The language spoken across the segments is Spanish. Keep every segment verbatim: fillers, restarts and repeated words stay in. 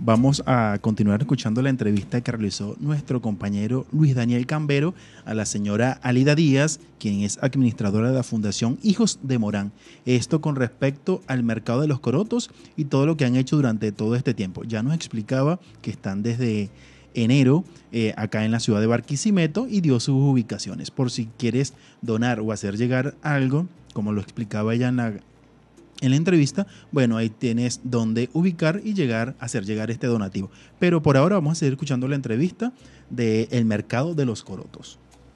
vamos a continuar escuchando la entrevista que realizó nuestro compañero Luis Daniel Cambero a la señora Alida Díaz, quien es administradora de la Fundación Hijos de Morán. Esto con respecto al mercado de los corotos y todo lo que han hecho durante todo este tiempo. Ya nos explicaba que están desde enero eh, acá en la ciudad de Barquisimeto y dio sus ubicaciones. Por si quieres donar o hacer llegar algo, como lo explicaba ella en la En la entrevista, bueno, ahí tienes donde ubicar y llegar, hacer llegar este donativo. Pero por ahora vamos a seguir escuchando la entrevista del mercado de los corotos.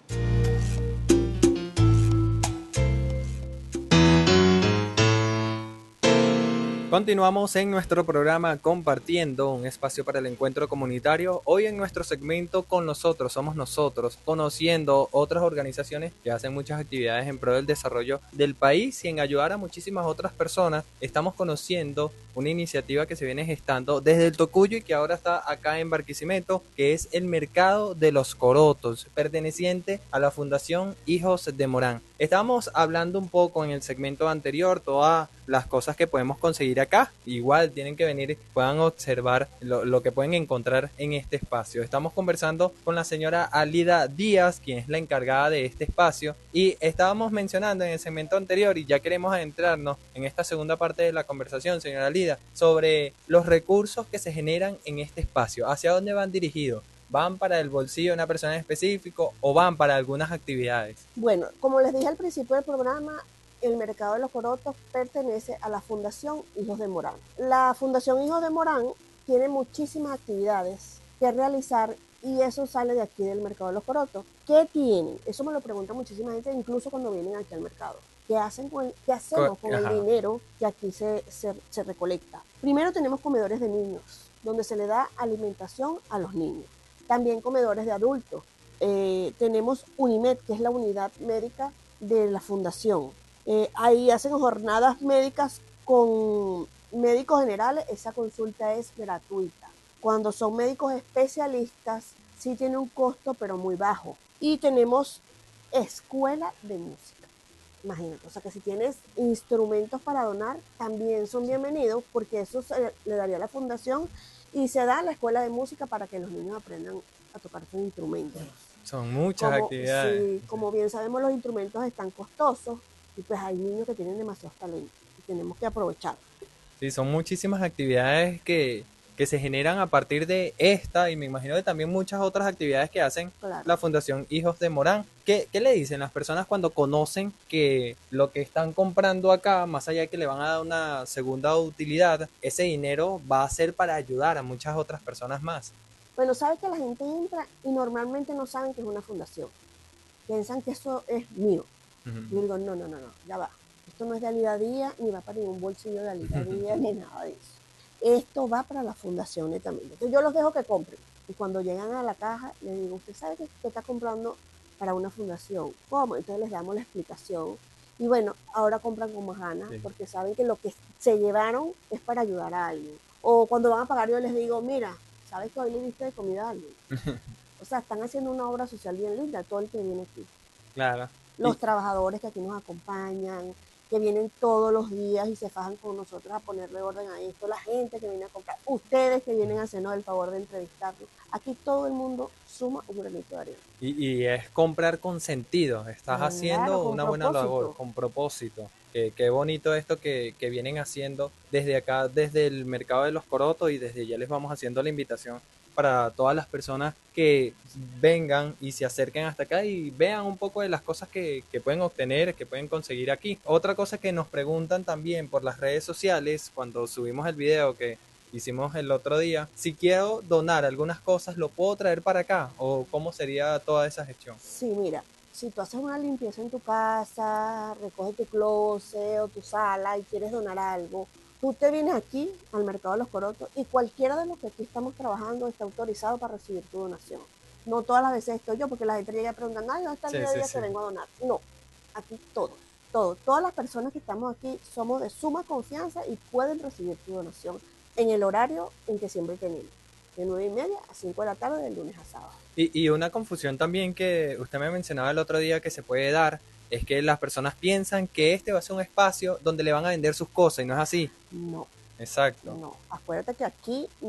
Continuamos en nuestro programa Compartiendo, un espacio para el encuentro comunitario. Hoy en nuestro segmento Con Nosotros, Somos Nosotros, conociendo otras organizaciones que hacen muchas actividades en pro del desarrollo del país y en ayudar a muchísimas otras personas. Estamos conociendo una iniciativa que se viene gestando desde el Tocuyo y que ahora está acá en Barquisimeto, que es el Mercado de los Corotos, perteneciente a la Fundación Hijos de Morán. Estábamos hablando un poco en el segmento anterior, todas las cosas que podemos conseguir acá. Igual tienen que venir, puedan observar lo, lo que pueden encontrar en este espacio. Estamos conversando con la señora Alida Díaz, quien es la encargada de este espacio, y estábamos mencionando en el segmento anterior, y ya queremos adentrarnos en esta segunda parte de la conversación, señora Alida, sobre los recursos que se generan en este espacio. ¿Hacia dónde van dirigidos? ¿Van para el bolsillo de una persona en específico o van para algunas actividades? Bueno, como les dije al principio del programa, el Mercado de los Corotos pertenece a la Fundación Hijos de Morán. La Fundación Hijos de Morán tiene muchísimas actividades que realizar y eso sale de aquí del Mercado de los Corotos. ¿Qué tienen? Eso me lo pregunta muchísima gente, incluso cuando vienen aquí al mercado. ¿Qué, hacen con el, qué hacemos con Ajá. el dinero que aquí se, se, se recolecta? Primero tenemos comedores de niños, donde se le da alimentación a los niños. También comedores de adultos. Eh, tenemos UNIMED, que es la unidad médica de la fundación. Eh, ahí hacen jornadas médicas con médicos generales, esa consulta es gratuita. Cuando son médicos especialistas, sí tiene un costo, pero muy bajo. Y tenemos escuela de música. Imagínate, o sea que si tienes instrumentos para donar, también son bienvenidos, porque eso se le daría a la fundación y se da a la escuela de música para que los niños aprendan a tocar sus instrumentos. Son muchas como, actividades. Sí, como bien sabemos, los instrumentos están costosos y pues hay niños que tienen demasiados talentos y tenemos que aprovechar. Sí, son muchísimas actividades que, que se generan a partir de esta y me imagino que también muchas otras actividades que hacen claro. la Fundación Hijos de Morán. ¿Qué, ¿Qué le dicen las personas cuando conocen que lo que están comprando acá, más allá de que le van a dar una segunda utilidad, ese dinero va a ser para ayudar a muchas otras personas más? Bueno, sabes que la gente entra y normalmente no saben que es una fundación. Piensan que eso es mío. Uh-huh. Y yo digo, no, no, no, no, ya va. Esto no es de Alida Díaz, ni va para ningún bolsillo de Alida Díaz, ni nada de eso. Esto va para la fundación netamente. Entonces yo los dejo que compren. Y cuando llegan a la caja, les digo, ¿usted sabe que usted está comprando para una fundación? ¿Cómo? Entonces les damos la explicación. Y bueno, ahora compran con más ganas, sí. porque saben que lo que se llevaron es para ayudar a alguien. O cuando van a pagar yo les digo, mira, ¿sabes que hoy le diste de comida a alguien? O sea, están haciendo una obra social bien linda, todo el que viene aquí. Claro. Los y... trabajadores que aquí nos acompañan, que vienen todos los días y se fajan con nosotros a ponerle orden a esto, la gente que viene a comprar, ustedes que vienen a hacernos el favor de entrevistarnos. Aquí todo el mundo suma un granito de arena. Y, y es comprar con sentido, estás claro, haciendo una buena labor, con propósito. Qué, qué bonito esto que, que vienen haciendo desde acá, desde el Mercado de los Corotos, y desde ya les vamos haciendo la invitación para todas las personas que vengan y se acerquen hasta acá y vean un poco de las cosas que, que pueden obtener, que pueden conseguir aquí. Otra cosa que nos preguntan también por las redes sociales, cuando subimos el video que hicimos el otro día, si quiero donar algunas cosas, ¿lo puedo traer para acá? ¿O cómo sería toda esa gestión? Sí, mira, si tú haces una limpieza en tu casa, recoges tu closet o tu sala y quieres donar algo, tú te vienes aquí al Mercado de los Corotos y cualquiera de los que aquí estamos trabajando está autorizado para recibir tu donación. No todas las veces estoy yo, porque la gente llega preguntando, ay, ¿dónde está el sí, día a día sí, que sí. vengo a donar? No, aquí todos, todos, todas las personas que estamos aquí somos de suma confianza y pueden recibir tu donación en el horario en que siempre tenemos, de nueve y media a cinco de la tarde, de lunes a sábado. Y, y una confusión también que usted me mencionaba el otro día que se puede dar, es que las personas piensan que este va a ser un espacio donde le van a vender sus cosas y no es así. No. Exacto. No, acuérdate que aquí